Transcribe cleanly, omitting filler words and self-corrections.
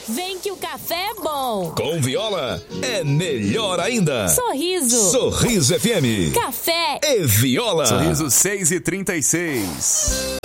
Vem que o café é bom. Com Viola é melhor ainda. Sorriso. Sorriso FM. Café e Viola. Sorriso 6h36.